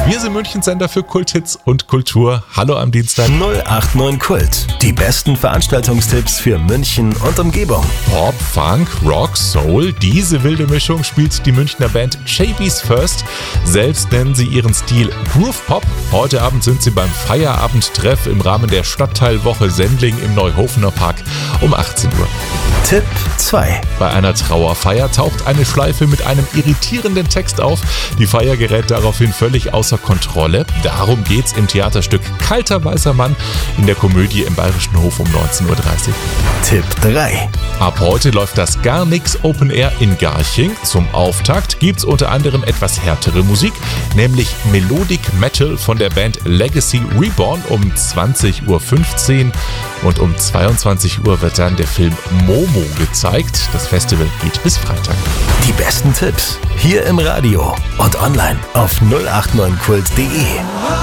Wir sind Münchens Sender für Kulthits und Kultur. Hallo am Dienstag. 089 Kult. Die besten Veranstaltungstipps für München und Umgebung. Pop, Funk, Rock, Soul. Diese wilde Mischung spielt die Münchner Band JB's First. Selbst nennen sie ihren Stil Groove Pop. Heute Abend sind sie beim Feierabendtreff im Rahmen der Stadtteilwoche Sendling im Neuhofener Park um 18 Uhr. Tipp 2. Bei einer Trauerfeier taucht eine Schleife mit einem irritierenden Text auf. Die Feier gerät daraufhin völlig außer Kontrolle. Darum geht's im Theaterstück Kalter weißer Mann in der Komödie im Bayerischen Hof um 19.30 Uhr. Tipp 3. Ab heute läuft das Gar Nix Open Air in Garching. Zum Auftakt gibt's unter anderem etwas härtere Musik, nämlich Melodic Metal von der Band Legacy Reborn um 20.15 Uhr. Und um 22 Uhr wird dann der Film Momo gezeigt. Das Festival geht bis Freitag. Die besten Tipps hier im Radio und online auf 089kult.de.